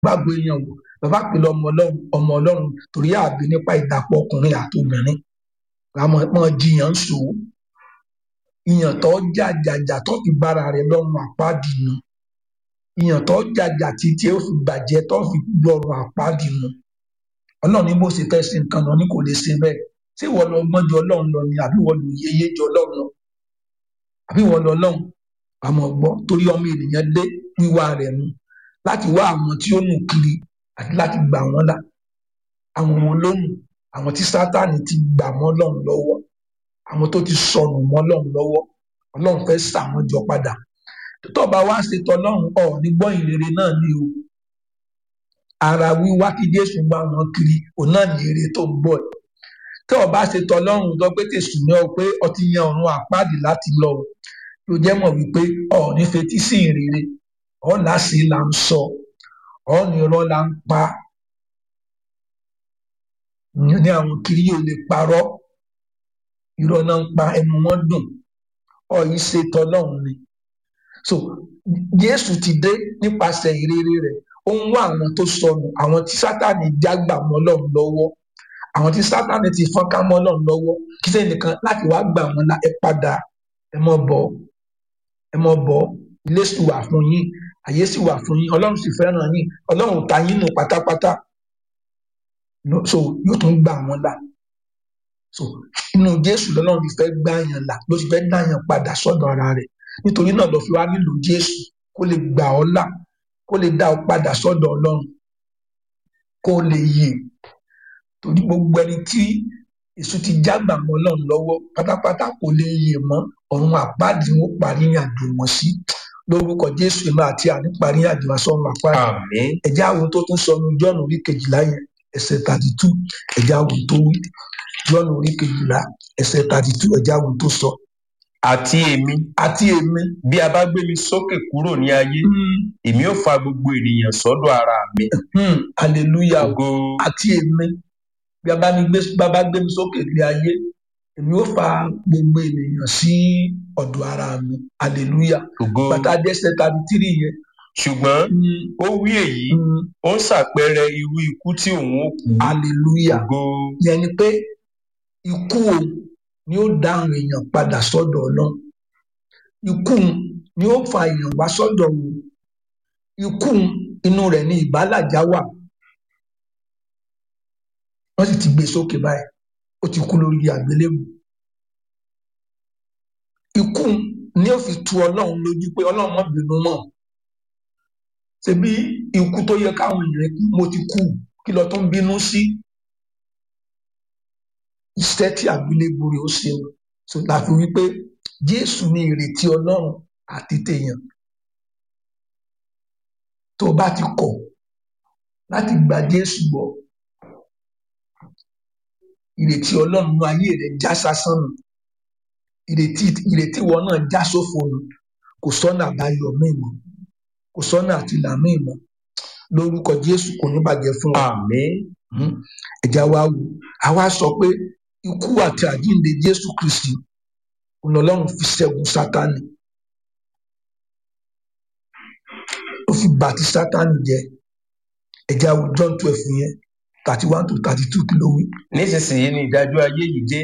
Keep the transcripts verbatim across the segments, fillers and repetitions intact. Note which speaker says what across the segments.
Speaker 1: gbàgbọ́ èèyàn wò bàbá pèlú ọmọ ọlọ́run ọmọ ọlọ́run torí àbí nípa ìdàpọ̀ ọkùnrin àti obìnrin àmọ́ mọ́ jiyàn ń sò ó ìyàn tó jàjàjà tó fi bára rẹ̀ lọ́rùn àpáàdì nu ìyàn tó jàjà títí ó fi bàjẹ́ tó fi lọ́rùn àpáàdì nu ọlọ́run ní bó ṣe fẹ́ ṣe nǹkan lọ ní kò lè ṣe bẹ́ẹ̀ tí ìwọ lọ gbọ́n ju ọlọ́run lọ ni àbí ìwọ lò yéye ju ọlọ́run lọ àbí ìwọ lọ ọlọ́run àmọ́ gbọ́ torí ọmọ ènìyàn dé wíwá rẹ̀ nu láti wá àwọn tí ó nù kiri àti láti gbà wọ́n là àwọn wo ló nù àwọn tí sátánì ti gbà mọ́ ọlọ́run lọ́wọ́ àwọn tó ti sọnù mọ́ ọlọ́run lọ́wọ́ ọlọ́run fẹ́ sà wọ́n jọ padà tó bá wá ṣe tọlọ́run ọ̀ ní gbọ́ ìrere náà ni o ara wíwá kí Jésù bá wọn kiri òun náà ní èrè tó ń bọ̀ tó o bá ṣe tọlọ́run lọ pé tèṣù ní ọ pé ọ ti yan ọ̀run àpáàdì láti lọ ló jẹ́ mọ̀ wípé ọ̀ ní fetí sí ìrere ọ̀ láṣì là ń sọ ọ̀ ní irọ́ là ń pa ní àwọn kiri yóò lè parọ́ irọ́ náà ń pa ẹnu wọn dùn ọ̀ yìí ṣe tọlọ́run ni so Jésù ti dé nípasẹ̀ ìrere rẹ̀ ó ń wá àwọn tó sọnù àwọn tí Sátánì jágbà mọ́ Ọlọ́run lọ́wọ́ àwọn tí Sátánì ti fọ́nká mọ́ Ọlọ́run lọ́wọ́ kí sẹ́yìn nìkan láti wá gbà wọ́n la ẹ padà ẹ mọ́ bọ̀ ẹ mọ́ bọ̀ ilé sì wà fún yín àyè sì wà fún yín Ọlọ́run sì fẹ́ràn yín Ọlọ́run ta yín nù pátápátá so yóò tún gbà wọ́n là so inú Jésù lọ́lọ́run ti fẹ́ gbà yàn là ló ti fẹ́ dá yàn padà sọ́dọ̀ ara rẹ̀ nítorí náà lọ fi wá nílò Jésù kó lè gbà ọ́ là kó lè dá ọ padà sọ́dọ̀ Ọlọ́run kó lè yè torí gbogbo ẹni tí èṣù ti jágbà mọ́ Ọlọ́run lọ́wọ́ pátápátá kò lè yè mọ́ ọ̀run àpáàdì wọn parí àjò wọn sí lórúkọ Jésù ìmọ̀ àti àní parí àjò wọn sọ́run àpáàdì ẹ̀já àwọn tó tún sọ ní Jọ́ọ̀nù orí kejìlá yẹn ẹsẹ̀ thirty two ẹ̀já àwọn tó wí Jọ́ọ̀nù orí kejìlá ẹsẹ̀ thirty two ẹ̀já àwọn tó sọ.
Speaker 2: àti èmi
Speaker 1: àti èmi
Speaker 2: bí a bá gbé mi sókè kúrò ní ayé èmi ó fa gbogbo ènìyàn sọ́dọ̀ ara mi.
Speaker 1: hallelujah àti èmi bí a bá mi gbé bàbá gbé mi sókè ní ayé èmi ó fa gbogbo ènìyàn sí ọ̀dọ̀ ara mi hallelujah bàtà dẹ́sẹ̀ thirty three yẹn.
Speaker 2: ṣùgbọ́n ó wí èyí ó ń ṣàpẹẹrẹ irú ikú tí òun ó kú.
Speaker 1: hallelujah yẹn ni pé ikú òun ni ó dá àwọn èèyàn padà sọ́dọ̀ Ọlọ́run ikú ni ó fa èèyàn wá sọ́dọ̀ òun ikú inú rẹ̀ ní ìbálàjá wà wọ́n sì ti gbé sókè báyìí ó ti kú lórí àgbélébùú ikú ni ó fi tu Ọlọ́run lójú pé Ọlọ́run má bínú mọ́ ṣebí ikú tó yẹ káwọn èèyàn kú mo ti kú kí ló tó ń bínú sí iṣẹ́ tí àgbélébùú rẹ̀ ó ṣe so láfi wípé Jésù ní ìrètí Ọlọ́run àti tèèyàn tó bá ti kọ̀ láti gba Jésù gbọ́ ìrètí Ọlọ́run nínú ayé rẹ̀ já sásán nù ìrètí ìrètí wọn náà já sófo nù kò sọ́nà àbáyọ míì mọ́ kò sọ́nà àtìlà míì mọ́ lórúkọ Jésù kò ní bàjẹ́ fún wa.
Speaker 2: àmín.
Speaker 1: ẹ̀já wa wò àwa sọ pé ikú àti àjíǹde Jésù Kristi Ọlọ́run fi ṣẹ́gun Sátánì ó fi bà ti Sátánì jẹ́ ẹ̀já wo John twelve yẹn thirty one to thirty two kí ló wí.
Speaker 2: nísinsìnyí ni ìdájọ́ ayé yìí dé.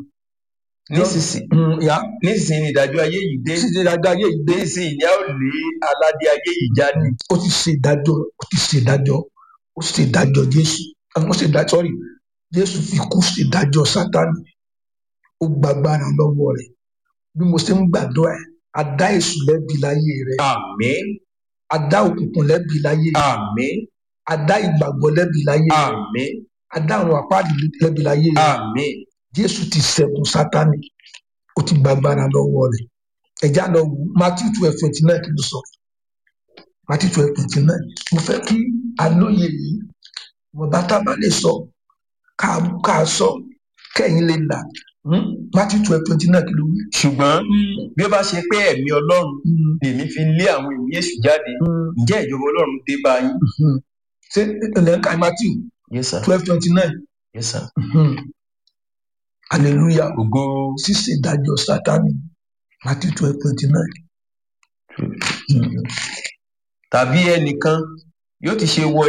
Speaker 2: nísinsìnyí ni ìdájọ́ ayé yìí dé.
Speaker 1: nísinsìnyí ni ìdájọ́ ayé yìí dé.
Speaker 2: nísinsìnyí ni a ó lé aládé ayé yìí jáde.
Speaker 1: ó ti ṣe ìdájọ́ ó ti ṣe ìdájọ́ ó ṣe ìdájọ́ Jésù àwọn ṣe ìdájọ́ sọ́rí Jésù fi kú ṣe ìdájọ́ Sátánì ó gbàgbára lọ́wọ́ rẹ̀ bí mo ṣe ń gbàdúrà ẹ̀ a dá èṣù lẹ́bi láyé rẹ̀.
Speaker 2: àmín.
Speaker 1: a dá òkùnkùn lẹ́bi láyé rẹ̀.
Speaker 2: àmín.
Speaker 1: a dá ìgbàgbọ́ lẹ́bi láyé rẹ̀.
Speaker 2: àmín.
Speaker 1: a dá àwọn àpáàdì lẹ́bi láyé rẹ̀.
Speaker 2: àmín.
Speaker 1: Jésù ti ṣẹ́gun Sátánì ó ti gbàgbára lọ́wọ́ rẹ̀ ẹ̀já lọ wò Matthew twelve twenty nine kí ló sọ Matthew twelve twenty nine mo fẹ́ kí alóye yìí wọ́n bá tá a bá lè sọ ká ká sọ kẹ́yìn lè là Matthew twelve twenty nine kí ló wí.
Speaker 2: ṣùgbọ́n bí ó bá ṣe pé ẹ̀mí Ọlọ́run lèmi fi lé àwọn ẹ̀mí èṣù jáde ǹjẹ́ ìjọba Ọlọ́run dé bá yín.
Speaker 1: ṣé ẹ̀lẹ́ka Matthew twelve twenty nine.
Speaker 2: yes sir.
Speaker 1: hallelujah
Speaker 2: ògo
Speaker 1: ṣíṣe ìdájọ́ Sátánì Matthew twelve twenty nine.
Speaker 2: tàbí ẹnìkan yóò ti ṣe wọ